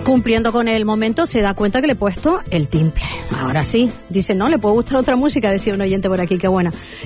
Cumpliendo con el momento, se da cuenta que le he puesto el timple. Ahora sí, dice, no, le puede gustar otra música, decía un oyente por aquí, qué buena.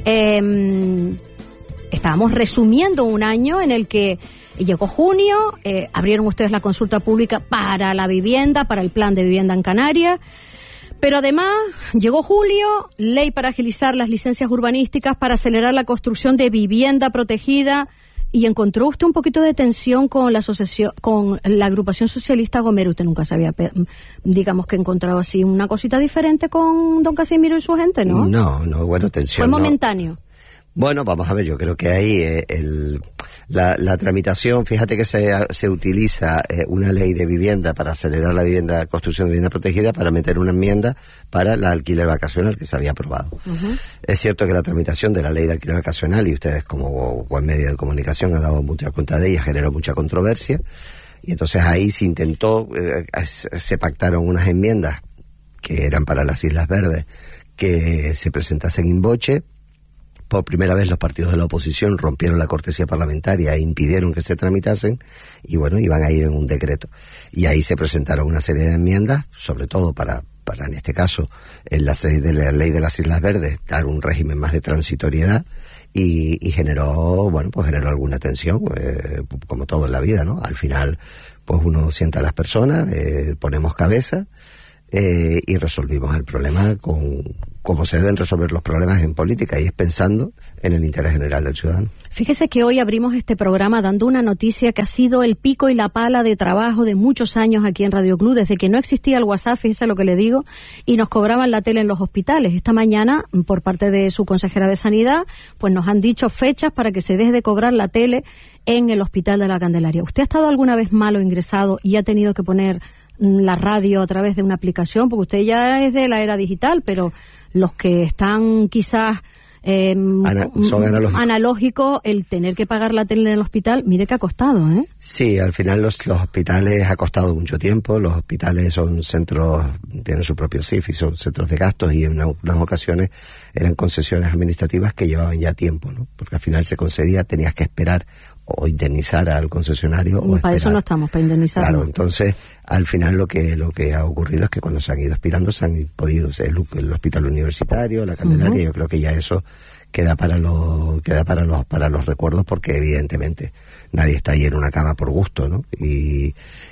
Estábamos resumiendo un año en el que llegó junio, abrieron ustedes la consulta pública para la vivienda, para el plan de vivienda en Canarias, pero además llegó julio, ley para agilizar las licencias urbanísticas, para acelerar la construcción de vivienda protegida. Y encontró usted un poquito de tensión con la asociación, con la agrupación socialista Gomero. Usted nunca se había, digamos, que encontrado así una cosita diferente con don Casimiro y su gente, ¿no? No, bueno, tensión. Fue momentáneo. No. Bueno, vamos a ver, yo creo que ahí la tramitación, fíjate que se utiliza una ley de vivienda para acelerar la construcción de vivienda protegida, para meter una enmienda para el alquiler vacacional que se había aprobado. Uh-huh. Es cierto que la tramitación de la ley de alquiler vacacional, y ustedes como buen medio de comunicación han dado mucha cuenta de ella, generó mucha controversia, y entonces ahí se intentó, se pactaron unas enmiendas que eran para las Islas Verdes, que se presentasen in voce. Por primera vez los partidos de la oposición rompieron la cortesía parlamentaria e impidieron que se tramitasen, y bueno, iban a ir en un decreto. Y ahí se presentaron una serie de enmiendas, sobre todo para en este caso, en la ley de las Islas Verdes, dar un régimen más de transitoriedad, y generó alguna tensión, como todo en la vida, ¿no? Al final, pues uno sienta a las personas, ponemos cabeza, y resolvimos el problema como se deben resolver los problemas en política, y es pensando en el interés general del ciudadano. Fíjese que hoy abrimos este programa dando una noticia que ha sido el pico y la pala de trabajo de muchos años aquí en Radio Club, desde que no existía el WhatsApp, fíjese lo que le digo, y nos cobraban la tele en los hospitales. Esta mañana, por parte de su consejera de Sanidad, pues nos han dicho fechas para que se deje de cobrar la tele en el Hospital de la Candelaria. ¿Usted ha estado alguna vez malo ingresado y ha tenido que poner la radio a través de una aplicación? Porque usted ya es de la era digital, pero los que están quizás son analógicos, el tener que pagar la tele en el hospital, mire que ha costado, ¿eh? Sí, al final los hospitales ha costado mucho tiempo. Los hospitales son centros, tienen su propio CIF y son centros de gastos, y en unas ocasiones eran concesiones administrativas que llevaban ya tiempo, ¿no? Porque al final se concedía, tenías que esperar o indemnizar al concesionario. Para esperar. Eso no estamos, para indemnizar. Claro, entonces al final lo que ha ocurrido es que cuando se han ido expirando se han podido, el hospital universitario, la Candelaria, yo creo que ya eso queda para los recuerdos, porque evidentemente nadie está ahí en una cama por gusto, ¿no? Y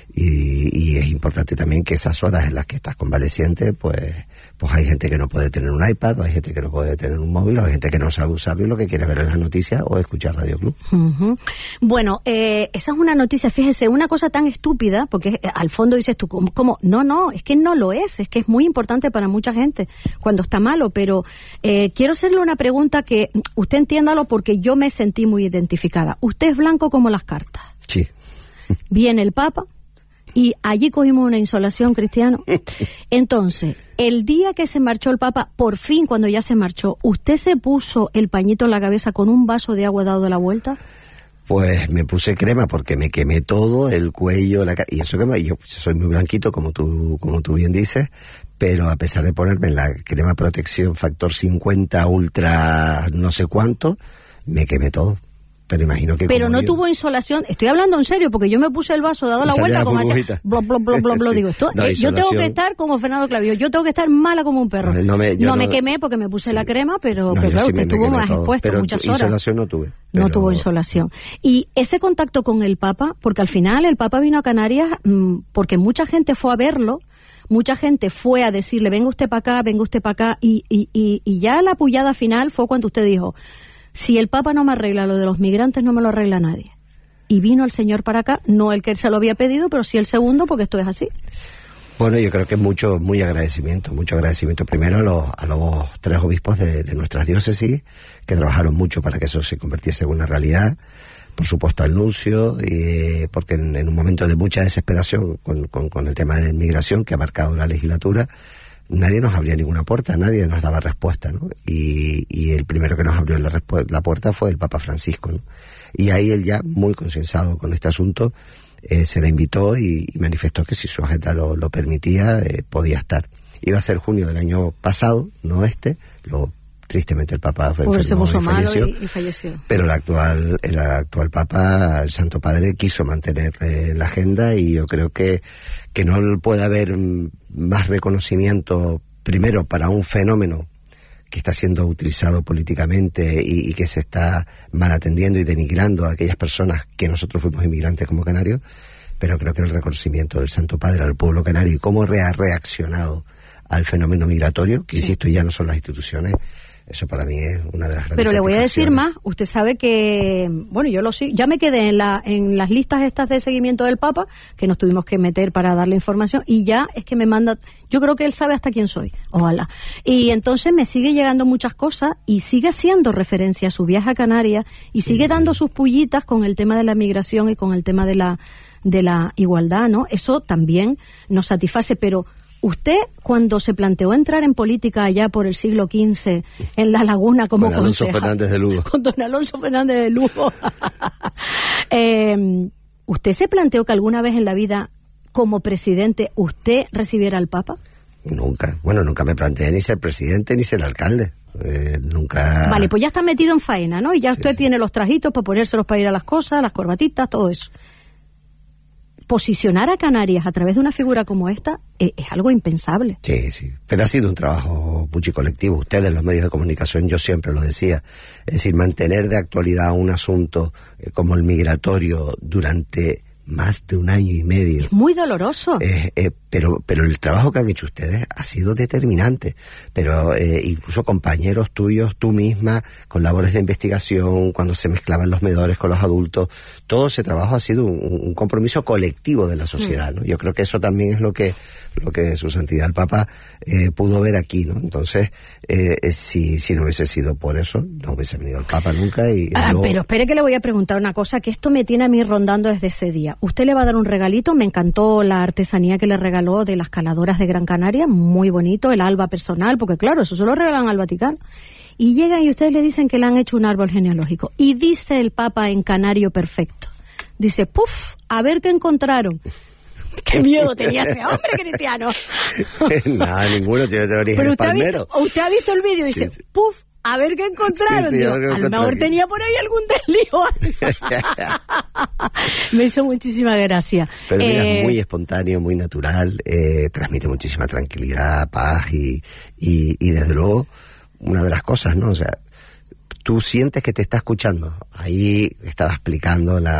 es importante también que esas horas en las que estás convaleciente, pues hay gente que no puede tener un iPad, o hay gente que no puede tener un móvil, o hay gente que no sabe usarlo y lo que quiere ver en las noticias o escuchar Radio Club. Uh-huh. Bueno, esa es una noticia, fíjese, una cosa tan estúpida, porque al fondo dices tú, ¿cómo? No, es que no lo es que es muy importante para mucha gente cuando está malo, pero quiero hacerle una pregunta que usted entiéndalo, porque yo me sentí muy identificada. Usted es blanco como las cartas. Sí. Viene el Papa, y allí cogimos una insolación, Cristiano. Entonces, el día que se marchó el Papa, por fin, cuando ya se marchó, ¿usted se puso el pañito en la cabeza con un vaso de agua dado la vuelta? Pues me puse crema porque me quemé todo, el cuello, y eso que yo soy muy blanquito, como tú bien dices, pero a pesar de ponerme la crema protección factor 50 ultra no sé cuánto, me quemé todo. Pero imagino que... Pero no tuvo insolación, estoy hablando en serio, porque yo me puse el vaso, dado la vuelta, como hacía, blop, sí. Digo, esto, no, yo tengo que estar como Fernando Clavijo, yo tengo que estar mala como un perro. No me quemé porque me puse la crema, pero claro, usted estuvo más expuesto muchas horas. Insolación no tuve. No tuvo insolación. Y ese contacto con el Papa, porque al final el Papa vino a Canarias porque mucha gente fue a verlo, mucha gente fue a decirle, venga usted para acá, y ya la pullada final fue cuando usted dijo, si el Papa no me arregla lo de los migrantes, no me lo arregla nadie. Y vino el señor para acá, no el que él se lo había pedido, pero sí el segundo, porque esto es así. Bueno, yo creo que mucho agradecimiento primero a los 3 obispos de nuestras diócesis, que trabajaron mucho para que eso se convirtiese en una realidad. Por supuesto al nuncio, porque en un momento de mucha desesperación con el tema de inmigración que ha marcado la legislatura, nadie nos abría ninguna puerta, nadie nos daba respuesta, ¿no? Y el primero que nos abrió la puerta fue el Papa Francisco, ¿no? Y ahí él, ya muy concienciado con este asunto, se le invitó y manifestó que si su agenda lo permitía, podía estar. Iba a ser junio del año pasado, no lo tristemente el Papa se puso malo y falleció. Pero el actual Papa, el Santo Padre, quiso mantener la agenda, y yo creo que no puede haber más reconocimiento, primero, para un fenómeno que está siendo utilizado políticamente y que se está mal atendiendo y denigrando a aquellas personas que nosotros fuimos inmigrantes como canarios, pero creo que el reconocimiento del Santo Padre al pueblo canario y cómo ha reaccionado al fenómeno migratorio, que insisto, ya no son las instituciones, eso para mí es una de las grandes. Pero le voy a decir más, usted sabe que, bueno, yo ya me quedé en las listas estas de seguimiento del Papa, que nos tuvimos que meter para darle información, y ya es que me manda, yo creo que él sabe hasta quién soy, ojalá. Y entonces me sigue llegando muchas cosas, y sigue haciendo referencia a su viaje a Canarias, y sigue dando sus pullitas con el tema de la migración y con el tema de la igualdad, ¿no? Eso también nos satisface, pero usted, cuando se planteó entrar en política allá por el siglo XV, en La Laguna como con Alonso concejal, Fernández de Lugo. Con don Alonso Fernández de Lugo, ¿usted se planteó que alguna vez en la vida, como presidente, usted recibiera al Papa? Nunca. Bueno, nunca me planteé ni ser presidente ni ser alcalde. Nunca... Vale, pues ya está metido en faena, ¿no? Y ya usted tiene los trajitos para ponérselos para ir a las cosas, las corbatitas, todo eso. Posicionar a Canarias a través de una figura como esta es algo impensable. Sí, pero ha sido un trabajo mucho colectivo. Ustedes, los medios de comunicación, yo siempre lo decía, es decir, mantener de actualidad un asunto como el migratorio durante más de 1 año y medio. Es muy doloroso. Pero el trabajo que han hecho ustedes ha sido determinante. Pero incluso compañeros tuyos, tú misma, con labores de investigación, cuando se mezclaban los menores con los adultos, todo ese trabajo ha sido un compromiso colectivo de la sociedad, ¿no? Yo creo que eso también es lo que su santidad el Papa pudo ver aquí, ¿no? Entonces, si no hubiese sido por eso, no hubiese venido el Papa nunca. Pero espere que le voy a preguntar una cosa, que esto me tiene a mí rondando desde ese día. Usted le va a dar un regalito, me encantó la artesanía que le regaló de las caladoras de Gran Canaria, muy bonito, el alba personal, porque claro, eso se lo regalan al Vaticano. Y llegan y ustedes le dicen que le han hecho un árbol genealógico. Y dice el Papa en canario perfecto. Dice, ¡puf! A ver qué encontraron. ¡Qué miedo tenía ese hombre, Cristiano! Nada, ninguno tiene teoría de palmero. Usted ha visto el vídeo y dice, ¡puf! A ver qué encontraron. Sí, a lo mejor tenía por ahí algún desliz. Me hizo muchísima gracia. Pero mira, es muy espontáneo, muy natural, transmite muchísima tranquilidad, paz y desde luego, una de las cosas, ¿no? O sea, tú sientes que te está escuchando. Ahí estaba explicando en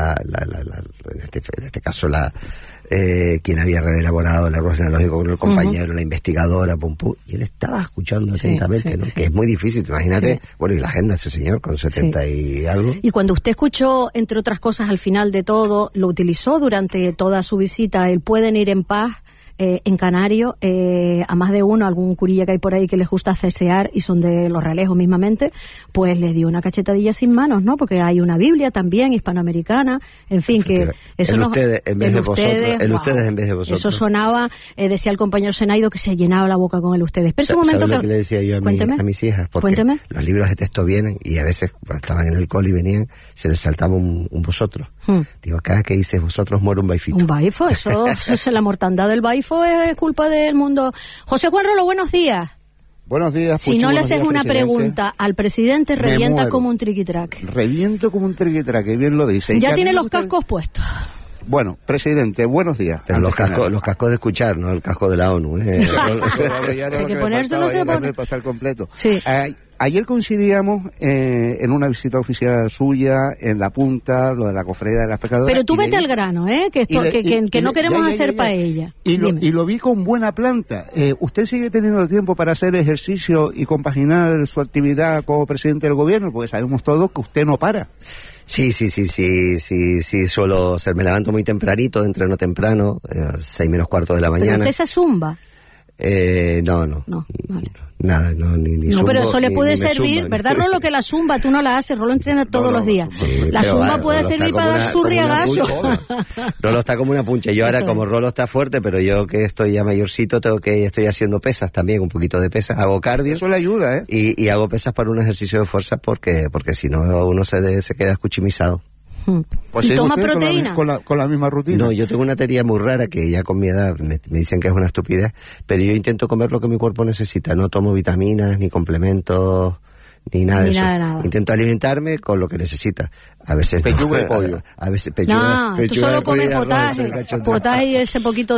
este caso quien había reelaborado el árbol genealógico con el compañero, la investigadora, y él estaba escuchando atentamente, ¿no? Que es muy difícil, imagínate, bueno, y la agenda de ese señor con 70 y algo. Y cuando usted escuchó, entre otras cosas, al final de todo, lo utilizó durante toda su visita, el pueden ir en paz, en canario, a más de uno, algún curilla que hay por ahí que les gusta cesear y son de los realejos mismamente, pues le dio una cachetadilla sin manos, ¿no? Porque hay una Biblia también hispanoamericana, en fin, que eso ustedes en vez de vosotros. Eso sonaba, decía el compañero Senaido que se llenaba la boca con el ustedes. Pero ese momento ¿sabes lo que le decía yo a mis hijas? Porque Cuénteme. Los libros de texto vienen y a veces cuando estaban en el cole y venían, se les saltaba un vosotros. Digo, cada que dices vosotros muere un baifito. Un baifo, eso es la mortandad del baifo. Es culpa del mundo. José Juan Rolo, buenos días. Buenos días, Puchi. Si no le haces una pregunta al presidente, revientas como un triquitraque. Reviento como un triquitraque, bien lo dice. Ya tiene los cascos puestos. Bueno, presidente, buenos días. Pero los cascos de escuchar, no el casco de la ONU. Hay que ponérselo, se pone. Para estar completo. Sí. Ayer coincidíamos en una visita oficial suya en La Punta, lo de la cofradía de las pescadoras. Pero tú vete al grano, que no queremos hacer paella. Y lo vi con buena planta. ¿Usted sigue teniendo tiempo para hacer ejercicio y compaginar su actividad como presidente del gobierno? Porque sabemos todos que usted no para. Sí, suelo me levanto muy tempranito, entreno temprano, 6 menos cuarto de la mañana. ¿Pero usted se zumba? No, vale. Nada, ni no, zumbo, pero eso le puede servir, zumba, ¿verdad, Rolo? Que la zumba tú no la haces, Rolo entrena todos los días. Sí, la zumba puede servir para dar surriagazo. Rolo está como una puncha. Yo ahora, como Rolo está fuerte, pero yo que estoy ya mayorcito, estoy haciendo pesas también, un poquito de pesas, hago cardio. Eso le ayuda, Y hago pesas para un ejercicio de fuerza porque si no uno se queda escuchimizado. Pues ¿Y toma proteína? Con la misma rutina. No, yo tengo una teoría muy rara que ya con mi edad me dicen que es una estupidez, pero yo intento comer lo que mi cuerpo necesita, no tomo vitaminas ni complementos. ni nada de eso. Nada. Intento alimentarme con lo que necesita. A veces pechuga de pollo. A veces pechuga. Tú solo comes potaje y ese poquito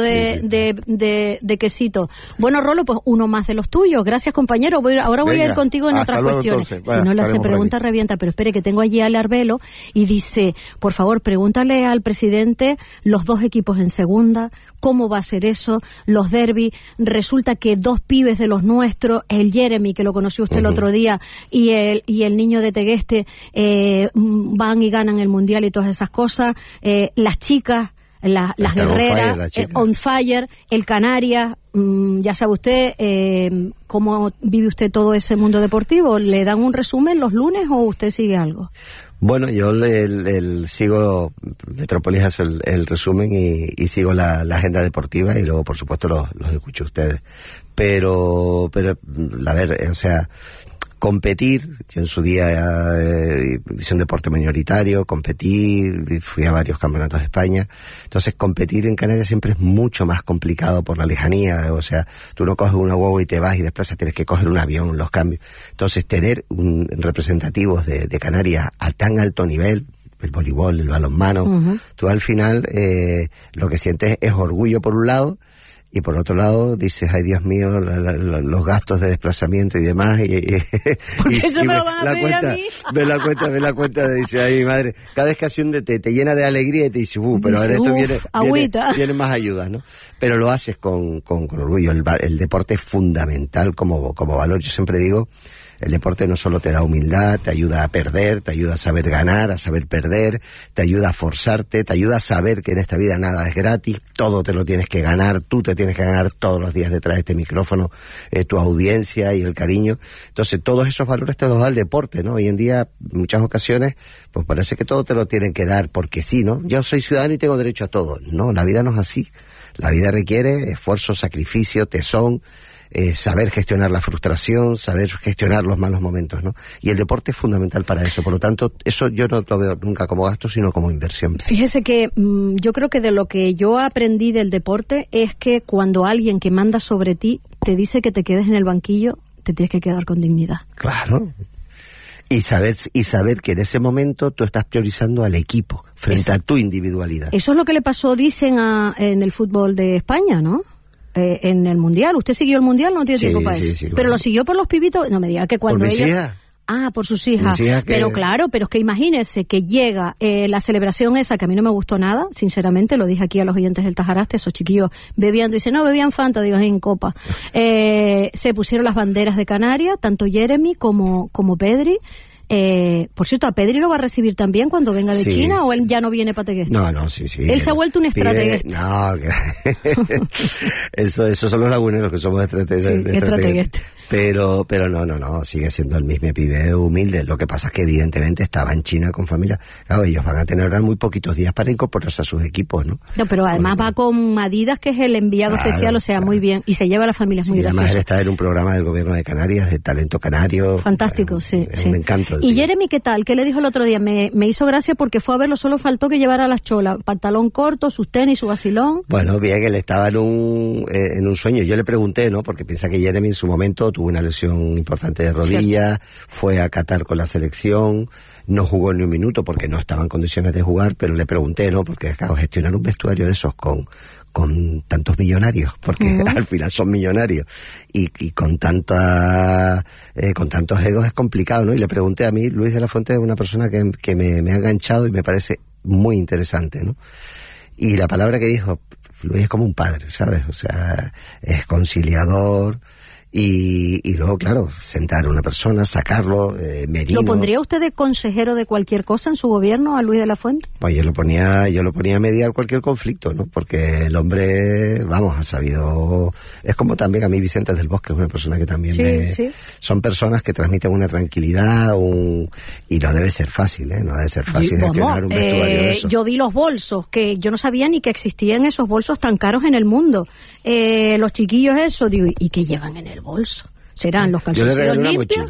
de quesito. Bueno, Rolo, pues uno más de los tuyos. Gracias, compañero. Ahora voy a ir contigo en otras cuestiones. Si no le hace pregunta, revienta. Pero espere, que tengo allí a Arbelo y dice, por favor, pregúntale al presidente los 2 equipos en segunda, cómo va a ser eso, los derbis. Resulta que 2 pibes de los nuestros, el Jeremy, que lo conoció usted el otro día, y el niño de Tegueste, van y ganan el mundial y todas esas cosas. Las chicas, las guerreras, on fire, el Canarias. Ya sabe usted cómo vive usted todo ese mundo deportivo. ¿Le dan un resumen los lunes o usted sigue algo? Bueno, yo sigo, Metrópolis hace el resumen y sigo la agenda deportiva y luego, por supuesto, los escucho a ustedes. Pero, a ver, o sea, competir, yo en su día hice un deporte minoritario, competí, fui a varios campeonatos de España, entonces competir en Canarias siempre es mucho más complicado por la lejanía, o sea, tú no coges una guagua y te vas y después tienes que coger un avión, los cambios, entonces tener representativos de Canarias a tan alto nivel, el voleibol, el balonmano, tú al final lo que sientes es orgullo por un lado, y por otro lado dices, ay Dios mío, los gastos de desplazamiento y demás, porque eso me lo van a pedir a mí. Ve la cuenta, dice, ay mi madre, cada vez que hace te llena de alegría y te dice, pero ahora esto viene más ayuda, ¿no? Pero lo haces con orgullo. El deporte es fundamental como valor. Yo siempre digo, el deporte no solo te da humildad, te ayuda a perder, te ayuda a saber ganar, a saber perder, te ayuda a forzarte, te ayuda a saber que en esta vida nada es gratis, todo te lo tienes que ganar, tú te tienes que ganar todos los días detrás de este micrófono, tu audiencia y el cariño. Entonces todos esos valores te los da el deporte, ¿no? Hoy en día, en muchas ocasiones, pues parece que todo te lo tienen que dar porque sí, ¿no? Yo soy ciudadano y tengo derecho a todo. No, la vida no es así. La vida requiere esfuerzo, sacrificio, tesón, saber gestionar la frustración, saber gestionar los malos momentos, ¿no? Y el deporte es fundamental para eso. Por lo tanto, eso yo no lo veo nunca como gasto, sino como inversión. Fíjese que yo creo que de lo que yo aprendí del deporte es que cuando alguien que manda sobre ti te dice que te quedes en el banquillo, te tienes que quedar con dignidad. Claro. Y saber que en ese momento tú estás priorizando al equipo frente a tu individualidad. Eso es lo que le pasó, dicen, en el fútbol de España, ¿no? En el Mundial. ¿Usted siguió el Mundial? No tiene tiempo para eso. Sí, pero bueno, lo siguió por los pibitos. No me diga que cuando ella... por sus hijas. Pero claro, pero es que imagínese que llega la celebración esa, que a mí no me gustó nada, sinceramente, lo dije aquí a los oyentes del Tajaraste, esos chiquillos bebiendo, dice, no, bebían Fanta, digo, en copa. Se pusieron las banderas de Canarias, tanto Jeremy como Pedri. Por cierto, ¿a Pedri lo va a recibir también cuando venga de China o él ya no viene para Tegueste? No, sí. Él se ha vuelto un extrategueste. No, eso son los laguneros que somos extrategueste. Pero no, sigue siendo el mismo pibe humilde. Lo que pasa es que evidentemente estaba en China con familia. Claro, ellos van a tener ahora muy poquitos días para incorporarse a sus equipos, ¿no? No, pero además va con Adidas, que es el enviado especial, o sea, muy bien. Y se lleva a las familias muy graciosas. Además él está en un programa del gobierno de Canarias, de talento canario. Fantástico, sí. Me encanta. ¿Y Jeremy qué tal? ¿Qué le dijo el otro día? Me hizo gracia porque fue a verlo, solo faltó que llevara las cholas, pantalón corto, sus tenis, su vacilón. Bueno, bien, él estaba en un sueño. Yo le pregunté, ¿no? Porque piensa que Jeremy en su momento tuvo una lesión importante de rodilla, fue a Qatar con la selección, no jugó ni un minuto porque no estaba en condiciones de jugar, pero le pregunté, ¿no? Porque claro, gestionar un vestuario de esos con tantos millonarios, porque al final son millonarios, y con tantos egos es complicado, ¿no? Y le pregunté a mí, Luis de la Fuente es una persona que me ha enganchado y me parece muy interesante, ¿no? Y la palabra que dijo, Luis es como un padre, ¿sabes? O sea, es conciliador. Y luego, claro, sentar a una persona, sacarlo, Merino. ¿Lo pondría usted de consejero de cualquier cosa en su gobierno a Luis de la Fuente? Pues yo lo ponía a mediar cualquier conflicto, ¿no? Porque el hombre, ha sabido... Es como también a mí Vicente del Bosque, es una persona que también son personas que transmiten una tranquilidad, y no debe ser fácil, ¿eh? No debe ser fácil gestionar un vestuario de eso. Yo vi los bolsos, que yo no sabía ni que existían esos bolsos tan caros en el mundo. Los chiquillos eso, digo, ¿y qué llevan en el bolso? ¿Serán los calzoncillos limpios?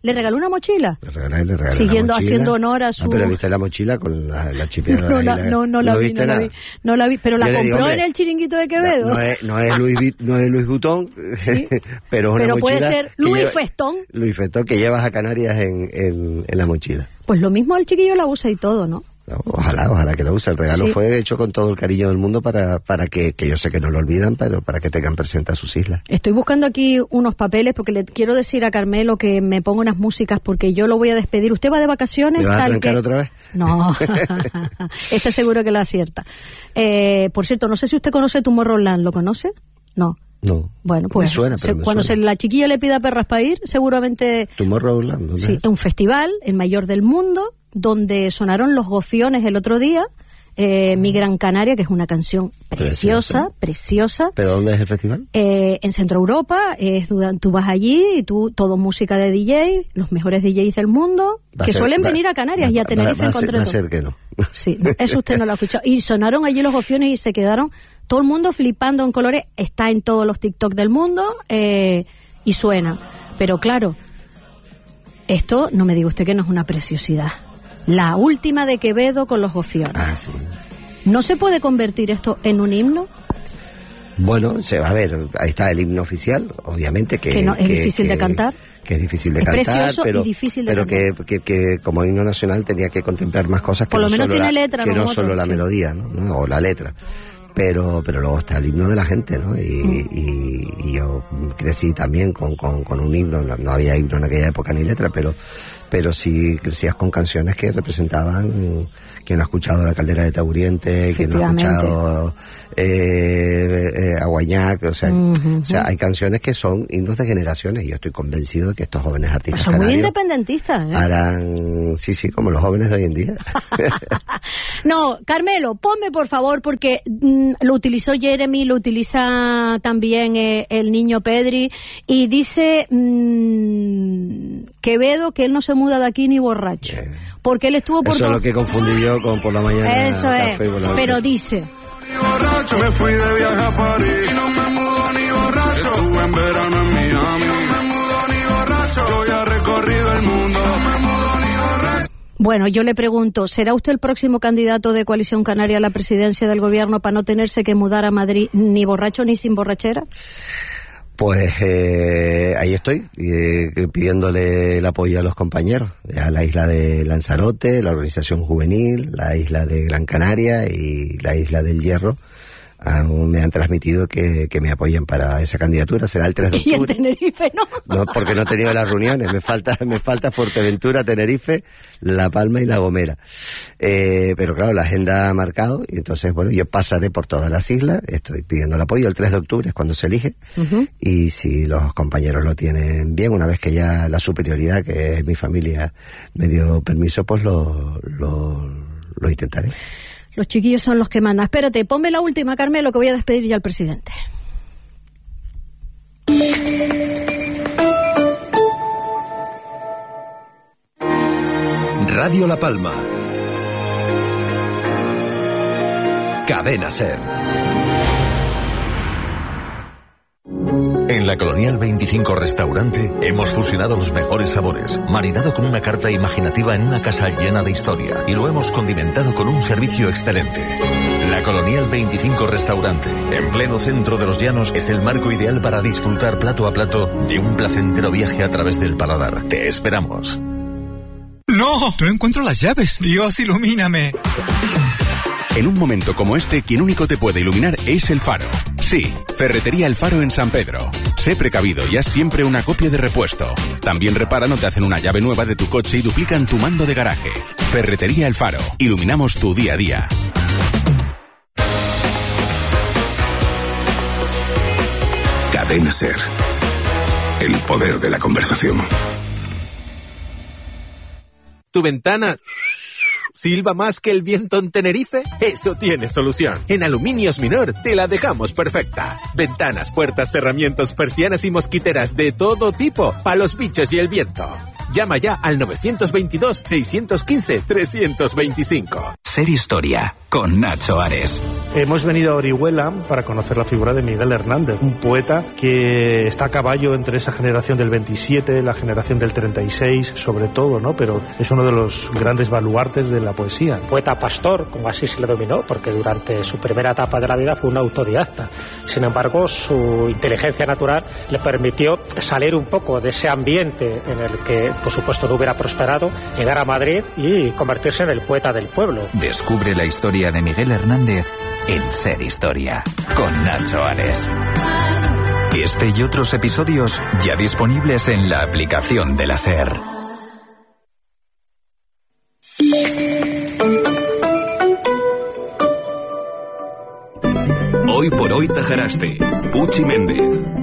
le regaló una mochila. Le regaló siguiendo, una mochila, haciendo honor a su... pero viste la mochila con la chipiera. No la vi, pero la compró, hombre, en el Chiringuito de Quevedo. No es Louis Vuitton, ¿sí? pero es una mochila. Puede ser Louis Feston. Louis Feston, que llevas a Canarias en la mochila. Pues lo mismo el chiquillo la usa y todo, ¿no? Ojalá que lo use. El regalo fue hecho con todo el cariño del mundo para que yo sé que no lo olvidan, pero para que tengan presente a sus islas. Estoy buscando aquí unos papeles porque le quiero decir a Carmelo que me ponga unas músicas porque yo lo voy a despedir. ¿Usted va de vacaciones? ¿Me vas a trancar otra vez? No, está seguro que lo acierta. Por cierto, no sé si usted conoce Tomorrowland, ¿lo conoce? No. Bueno, pues suena, cuando la chiquilla le pida perras para ir, seguramente... Tomorrowland, sí, un festival, el mayor del mundo, donde sonaron Los Gofiones el otro día, Mi Gran Canaria, que es una canción preciosa. ¿Pero dónde es el festival? En Centro Europa, tú vas allí y todo música de DJ, los mejores DJs del mundo, suelen venir a Canarias y a Tenerife en concreto. Va a ser que no. Sí, eso usted no lo ha escuchado. Y sonaron allí Los Gofiones y se quedaron todo el mundo flipando en colores. Está en todos los TikTok del mundo y suena. Pero claro, esto no me diga usted que no es una preciosidad. La última de Quevedo con Los Gofiones. Sí. ¿No se puede convertir esto en un himno? Bueno, se va a ver, ahí está el himno oficial, obviamente que es difícil de cantar. Que es difícil de cantar, precioso y difícil de cantar. Que como himno nacional tenía que contemplar más cosas que por lo menos tiene letra, que no solo la melodía, ¿no? O la letra. Pero luego está el himno de la gente, ¿no? Y yo crecí también con un himno, no había himno en aquella época ni letra, pero sí crecías con canciones que representaban. Quien no ha escuchado La Caldera de Tauriente, quien no ha escuchado a Guañac, o sea, hay canciones que son himnos de generaciones y yo estoy convencido de que estos jóvenes artistas son canarios muy independentistas, harán, sí, como los jóvenes de hoy en día. No, Carmelo, ponme por favor, porque lo utilizó Jeremy, lo utiliza también el niño Pedri, y dice Quevedo que él no se muda de aquí ni borracho. Porque él estuvo por... Eso es lo que confundí yo con por la mañana. Eso es, pero dice... Borracho, me fui de viaje a París y no me mudo ni borracho. Estuve en verano en Miami, no me mudo ni borracho. Yo ya he recorrido el mundo, no me mudo ni borracho. Bueno, yo le pregunto, ¿será usted el próximo candidato de Coalición Canaria a la presidencia del gobierno para no tenerse que mudar a Madrid ni borracho ni sin borrachera? Pues ahí estoy, pidiéndole el apoyo a los compañeros, a la isla de Lanzarote, la organización juvenil, la isla de Gran Canaria y la isla del Hierro. Me han transmitido que me apoyen para esa candidatura. Será el 3 de octubre. ¿Y en Tenerife no? No, porque no he tenido las reuniones. Me falta Fuerteventura, Tenerife, La Palma y La Gomera. Pero claro, la agenda ha marcado y entonces, bueno, yo pasaré por todas las islas. Estoy pidiendo el apoyo. El 3 de octubre es cuando se elige. Y si los compañeros lo tienen bien, una vez que ya la superioridad, que es mi familia, me dio permiso, pues lo intentaré. Los chiquillos son los que mandan. Espérate, ponme la última, Carmelo, que voy a despedir ya al presidente. Radio La Palma. Cadena SER. En la Colonial 25 Restaurante hemos fusionado los mejores sabores, marinado con una carta imaginativa en una casa llena de historia y lo hemos condimentado con un servicio excelente. La Colonial 25 Restaurante, en pleno centro de los Llanos, es el marco ideal para disfrutar plato a plato de un placentero viaje a través del paladar. Te esperamos. ¡No! No encuentro las llaves. Dios, ilumíname. En un momento como este, quien único te puede iluminar es El Faro. Sí, Ferretería El Faro en San Pedro. Sé precavido y haz siempre una copia de repuesto. También reparan o te hacen una llave nueva de tu coche y duplican tu mando de garaje. Ferretería El Faro. Iluminamos tu día a día. Cadena SER. El poder de la conversación. ¿Tu ventana silba más que el viento en Tenerife? Eso tiene solución. En Aluminios Minor te la dejamos perfecta. Ventanas, puertas, cerramientos, persianas y mosquiteras de todo tipo para los bichos y el viento. Llama ya al 922-615-325. Ser Historia, con Nacho Ares. Hemos venido a Orihuela para conocer la figura de Miguel Hernández, un poeta que está a caballo entre esa generación del 27, la generación del 36, sobre todo, ¿no? Pero es uno de los grandes baluartes de la poesía. Poeta pastor, como así se le dominó, porque durante su primera etapa de la vida fue un autodidacta. Sin embargo, su inteligencia natural le permitió salir un poco de ese ambiente en el que, por supuesto, no hubiera prosperado, llegar a Madrid y convertirse en el poeta del pueblo. Descubre la historia de Miguel Hernández en Ser Historia, con Nacho Ares. Este y otros episodios ya disponibles en la aplicación de la SER. Hoy por hoy Tajaraste, Puchi Méndez.